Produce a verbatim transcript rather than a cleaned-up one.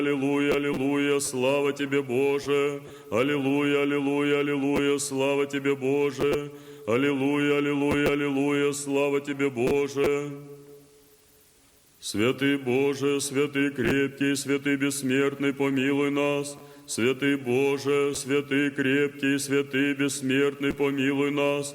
Аллилуйя, аллилуйя, слава Тебе, Боже. Аллилуйя, аллилуйя, аллилуйя, слава Тебе, Боже. Аллилуйя, аллилуйя, аллилуйя, слава Тебе, Боже. Святый Боже, святый крепкий, святый бессмертный, помилуй нас. Святый Боже, святый крепкий, святый бессмертный, помилуй нас.